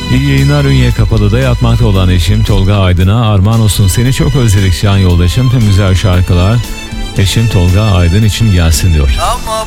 İyi yayınlar. Ünye Kapalı'da yatmakta olan eşim Tolga Aydın'a armağan olsun. Seni çok özledik can yoldaşım. Tüm güzel şarkılar eşim Tolga Aydın için gelsin diyor. Ama